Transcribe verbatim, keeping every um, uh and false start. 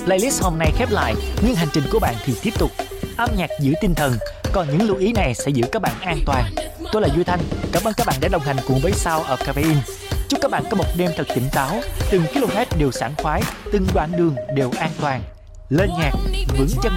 Playlist hôm nay khép lại, nhưng hành trình của bạn thì tiếp tục. Âm nhạc giữ tinh thần, còn những lưu ý này sẽ giữ các bạn an toàn. Tôi là Duy Thanh, cảm ơn các bạn đã đồng hành cùng với Sound of Caffeine. Chúc các bạn có một đêm thật tỉnh táo, từng km đều sảng khoái, từng đoạn đường đều an toàn. Lên nhạc, vững chân.